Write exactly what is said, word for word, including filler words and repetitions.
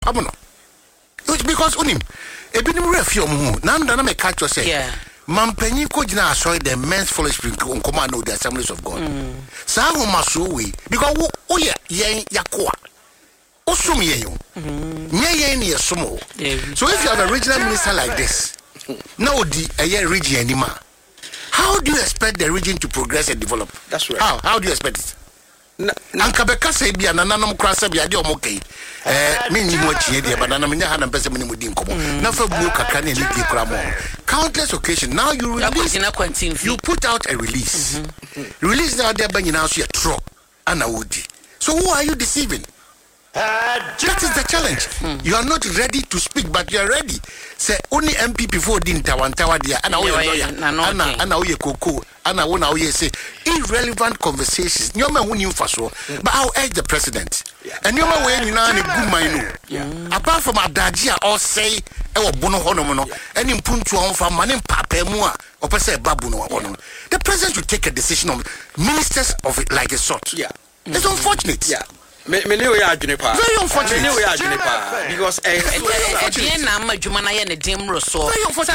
Abono. Because unim, ebinim refi omu. Nanda na me catch you say. Yeah. Mampenyi ko jina asoy the men's fellowship on command of the Assemblies of God. Sa ho maso we because wo oye yen yakoa. Osum yen yo. Nye yen ne yesomo. So if you have a regional minister like this, now the a region anima. How do you expect the region to progress and develop? That's right. How how do you expect it? Anka beka say bia nananom krasa bia de omokei eh me nyi mo chie de banana me nya ha na pese me mu di nkomo na fa bu kakra na ni di kra mo countless occasion now you release you put out a release mm-hmm. Release now there ban nyina so ya tro ana wodi so who are you deceiving? That is the challenge. Mm. You are not ready to speak, but you are ready. Say only M P before din tawantawa dia ana wo lawyer ana ana wo ye koko ana wo na wo ye say irrelevant conversations. Nyoma hu ni mfaso. But I'll urge the president. Yeah. And nyoma we nyina na good mind no. Apart from adaji a all say e wo bono hono no. Any mpuntu on fa mane papa mu a opese babu no hono. The president should take a decision on ministers of it like a sort. Yeah. Mm. It's unfortunate. Yeah. Me me ne we adwene pa. Very unfortunate. Me ne we adwene pa because eh eh eh na ma dwuma na ye ne dim ro so.